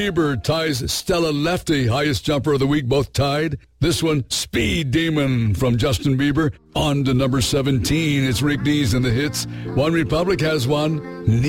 Bieber ties Stella Lefty, highest jumper of the week, both tied. This one, Speed Demon from Justin Bieber. On to number 17, it's Rick Dees and the hits. One Republic has one.